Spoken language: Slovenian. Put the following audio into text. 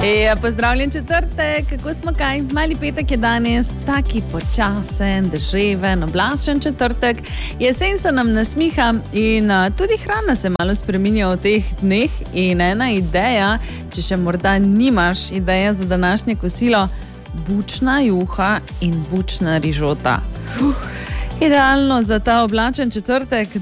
Pozdravljen četrtek, kako smo kaj? Mali petek je danes, taki počasen, deževen, oblačen četrtek. Jesen se nam nasmiha in tudi hrana se malo spreminja v teh dneh. In ena ideja, če še morda nimaš ideje za današnje kosilo, bučna juha in bučna rižota. Idealno za ta oblačen četrtek,